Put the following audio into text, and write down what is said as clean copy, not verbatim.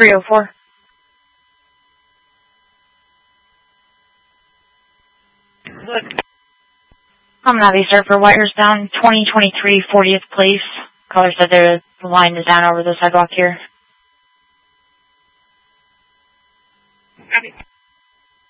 304. Look. I'm Navi, sir, for Whitehurst down 2023 40th place. Caller said the line is down over the sidewalk here.